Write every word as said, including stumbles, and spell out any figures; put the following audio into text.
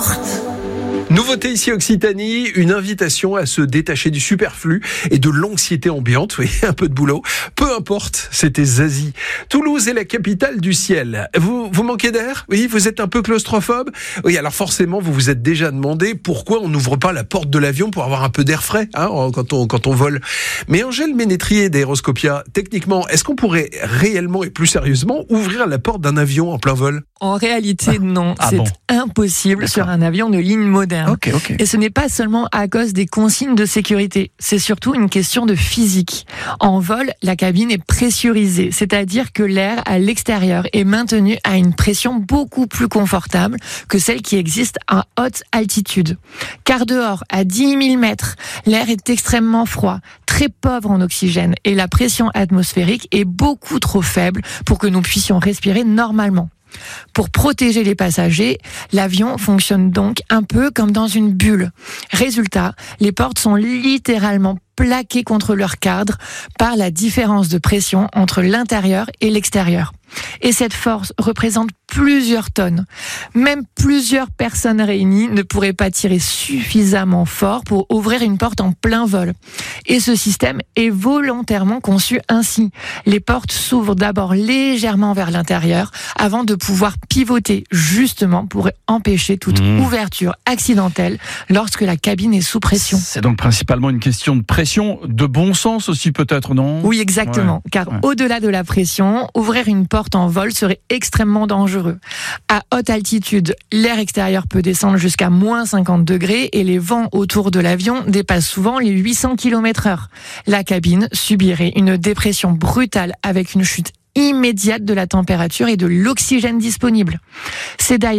porte. Nouveauté ici Occitanie, une invitation à se détacher du superflu et de l'anxiété ambiante. Oui, un peu de boulot. Peu importe, c'était Zazie. Toulouse est la capitale du ciel. Vous, vous manquez d'air? Oui, vous êtes un peu claustrophobe? Oui, alors forcément, vous vous êtes déjà demandé pourquoi on n'ouvre pas la porte de l'avion pour avoir un peu d'air frais, hein, quand on, quand on vole. Mais Angèle Ménétrier d'Aéroscopia, techniquement, est-ce qu'on pourrait réellement et plus sérieusement ouvrir la porte d'un avion en plein vol? En réalité, non. Ah c'est bon. impossible sur un avion de ligne moderne. Okay, okay. Et ce n'est pas seulement à cause des consignes de sécurité. C'est surtout une question de physique. En vol, la cabine est pressurisée, c'est-à-dire que l'air à l'extérieur est maintenu à une pression beaucoup plus confortable que celle qui existe à haute altitude. Car dehors, à dix mille mètres, l'air est extrêmement froid, très pauvre en oxygène et la pression atmosphérique est beaucoup trop faible pour que nous puissions respirer normalement. Pour protéger les passagers, l'avion fonctionne donc un peu comme dans une bulle. Résultat, les portes sont littéralement plaquées contre leur cadre par la différence de pression entre l'intérieur et l'extérieur. Et cette force représente plusieurs tonnes. Même plusieurs personnes réunies ne pourraient pas tirer suffisamment fort pour ouvrir une porte en plein vol. Et ce système est volontairement conçu ainsi. Les portes s'ouvrent d'abord légèrement vers l'intérieur avant de pouvoir pivoter justement pour empêcher toute mmh. ouverture accidentelle lorsque la cabine est sous pression. C'est donc principalement une question de pression, de bon sens aussi peut-être, non? Oui, exactement. Ouais. Car ouais. au-delà de la pression, ouvrir une porte en vol serait extrêmement dangereux. À haute altitude, l'air extérieur peut descendre jusqu'à moins cinquante degrés et les vents autour de l'avion dépassent souvent les huit cents kilomètres heure. La cabine subirait une dépression brutale avec une chute immédiate de la température et de l'oxygène disponible. C'est d'ailleurs